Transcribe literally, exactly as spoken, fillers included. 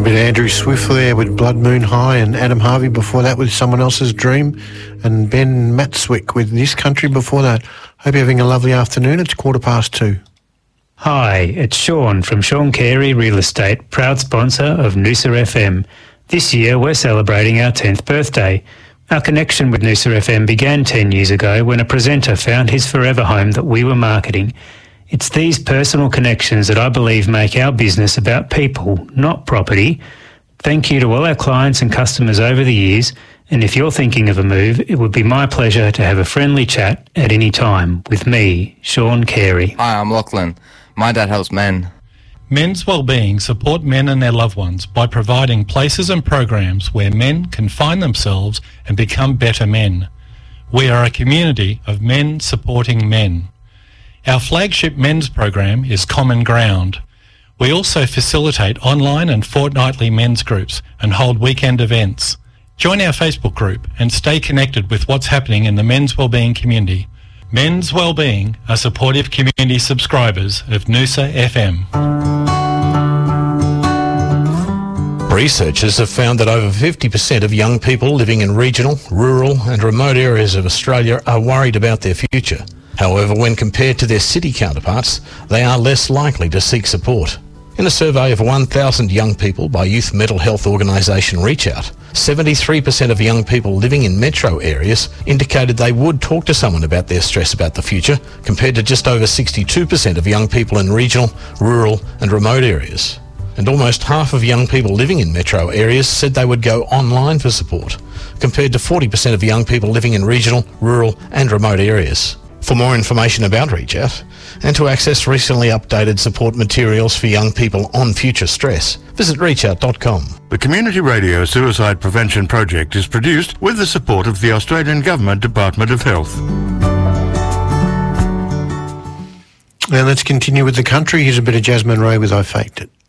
A bit of Andrew Swift there with Blood Moon High, and Adam Harvey before that with Someone Else's Dream, and Ben Matswick with This Country before that. Hope you're having a lovely afternoon. It's quarter past two. Hi, it's Sean from Sean Carey Real Estate, proud sponsor of Noosa F M. This year we're celebrating our tenth birthday. Our connection with Noosa F M began ten years ago when a presenter found his forever home that we were marketing. It's these personal connections that I believe make our business about people, not property. Thank you to all our clients and customers over the years, and if you're thinking of a move, it would be my pleasure to have a friendly chat at any time with me, Sean Carey. Hi, I'm Lachlan. My dad helps men. Men's Wellbeing support men and their loved ones by providing places and programs where men can find themselves and become better men. We are a community of men supporting men. Our flagship men's program is Common Ground. We also facilitate online and fortnightly men's groups and hold weekend events. Join our Facebook group and stay connected with what's happening in the men's wellbeing community. Men's Wellbeing are supportive community subscribers of Noosa F M. Researchers have found that over fifty percent of young people living in regional, rural and remote areas of Australia are worried about their future. However, when compared to their city counterparts, they are less likely to seek support. In a survey of one thousand young people by youth mental health organisation Reach Out, seventy-three percent of young people living in metro areas indicated they would talk to someone about their stress about the future, compared to just over sixty-two percent of young people in regional, rural and remote areas. And almost half of young people living in metro areas said they would go online for support, compared to forty percent of young people living in regional, rural and remote areas. For more information about Reach Out and to access recently updated support materials for young people on future stress, visit reach out dot com. The Community Radio Suicide Prevention Project is produced with the support of the Australian Government Department of Health. Now let's continue with the country. Here's a bit of Jasmine Ray with I Faked It.